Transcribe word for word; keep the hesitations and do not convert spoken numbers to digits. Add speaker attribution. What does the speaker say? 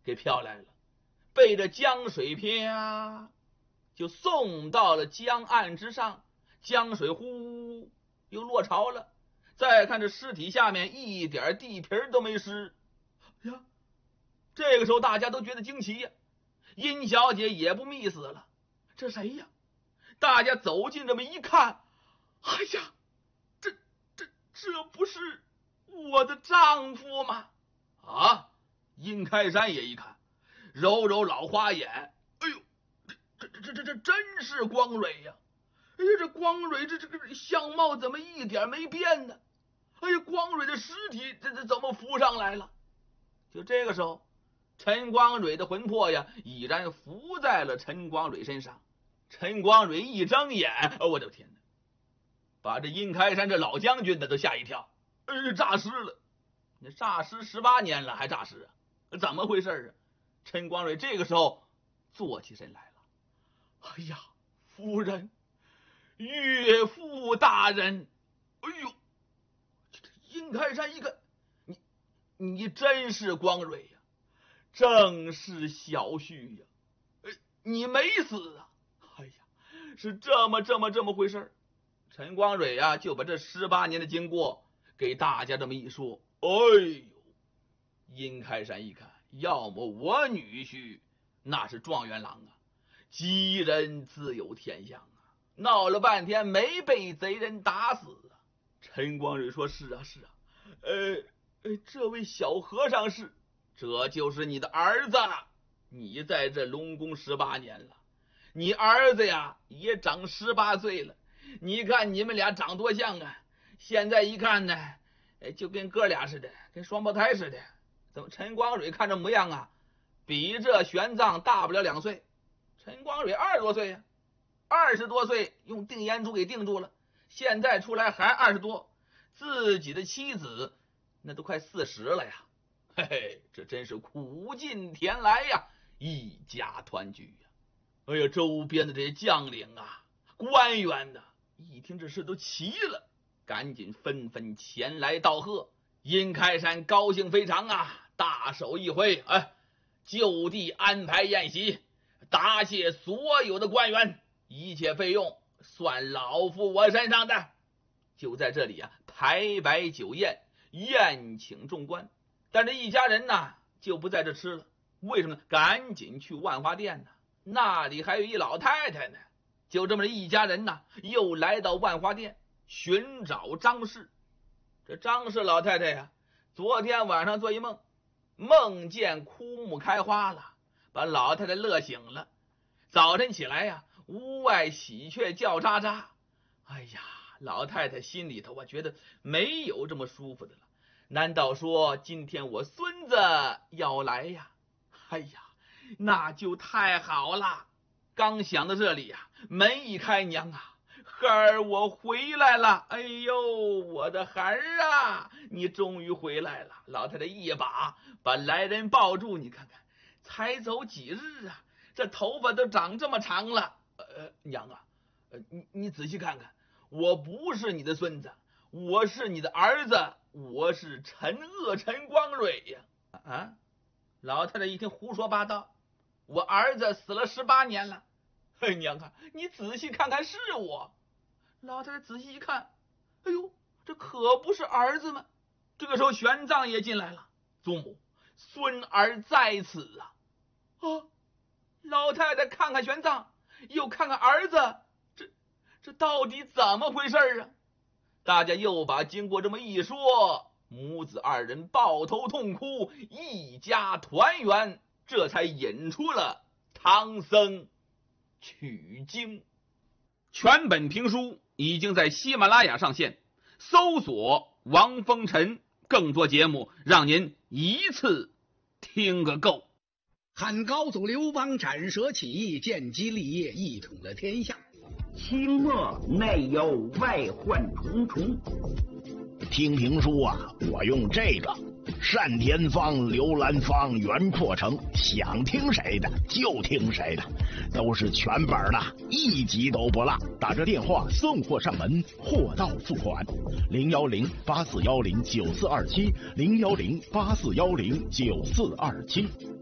Speaker 1: 给漂来了，被这江水啪就送到了江岸之上，江水呼又落潮了。再看这尸体下面一点地皮都没湿呀，这个时候大家都觉得惊奇呀，殷小姐也不密死了，这谁呀？大家走近这么一看，哎呀，这这这不是我的丈夫吗？啊！殷开山也一看，揉揉老花眼，哎呦，这这这这这真是光蕊呀！哎呀，这光蕊这这个相貌怎么一点没变呢？哎呀，光蕊的尸体这这怎么浮上来了？就这个时候，陈光蕊的魂魄呀，已然浮在了陈光蕊身上。陈光蕊一睁眼，哦，我的天哪！把这殷开山这老将军的都吓一跳，哎，诈尸了！你诈尸十八年了还诈尸啊？怎么回事啊？陈光蕊这个时候坐起身来了。哎呀，夫人，岳父大人！哎呦，这殷开山一看，你你真是光蕊呀，正是小婿呀！哎，你没死啊？哎呀，是这么这么这么回事。陈光蕊呀、啊，就把这十八年的经过给大家这么一说。哎呦，殷开山一看，要么我女婿那是状元郎啊，吉人自有天相啊，闹了半天没被贼人打死啊。陈光蕊说：是啊是啊，呃呃，这位小和尚是，这就是你的儿子，你在这龙宫十八年了，你儿子呀也长十八岁了，你看你们俩长多像啊！现在一看呢，就跟哥俩似的，跟双胞胎似的。怎么陈光蕊看这模样啊，比这玄奘大不了两岁。陈光蕊二十多岁呀、啊，二十多岁用定颜珠给定住了，现在出来还二十多，自己的妻子那都快四十了呀！嘿嘿，这真是苦尽甜来呀，一家团聚呀！哎呀，周边的这些将领啊、官员呐、啊，一听这事都齐了，赶紧纷纷前来道贺。殷开山高兴非常啊，大手一挥，哎，就地安排宴席，答谢所有的官员，一切费用算老夫我身上的。就在这里啊，排摆酒宴，宴请众官。但这一家人呢，就不在这吃了，为什么呢？赶紧去万华殿呢，那里还有一老太太呢。就这么一家人呢，又来到万华殿寻找张氏。这张氏老太太呀、啊，昨天晚上做一梦，梦见枯木开花了，把老太太乐醒了。早晨起来呀、啊，屋外喜鹊叫喳喳。哎呀，老太太心里头我觉得没有这么舒服的了。难道说今天我孙子要来呀？哎呀，那就太好了。刚想到这里呀、啊，门一开，娘啊，孩儿我回来了！哎呦，我的孩儿啊，你终于回来了！老太太一把把来人抱住，你看看，才走几日啊，这头发都长这么长了。呃，娘啊，呃，你你仔细看看，我不是你的孙子，我是你的儿子，我是陈鄂陈光蕊呀！啊，老太太一听胡说八道，我儿子死了十八年了。哎，娘啊，你仔细看看是我。老太太仔细一看，哎呦，这可不是儿子吗？这个时候玄奘也进来了，祖母，孙儿在此啊！啊，老太太看看玄奘，又看看儿子，这这到底怎么回事啊？大家又把经过这么一说，母子二人抱头痛哭，一家团圆，这才引出了唐僧取经。全本评书已经在喜马拉雅上线，搜索王风尘，更多节目让您一次听个够。
Speaker 2: 汉高祖刘邦斩蛇起义，建基立业，一统了天下。
Speaker 3: 清末内忧外患重重。
Speaker 4: 听评书啊，我用这个单田芳、刘兰芳、袁阔成，想听谁的就听谁的，都是全本的，一集都不落。打着电话送货上门，货到付款。零幺零八四幺零九四二七，零幺零八四幺零九四二七。